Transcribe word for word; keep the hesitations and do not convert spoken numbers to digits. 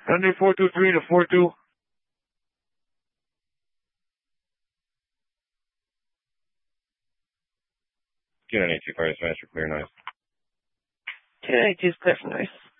Sunday four two three to four two. two ninety-two, fire smash for clear noise. two ninety-two is clear for noise.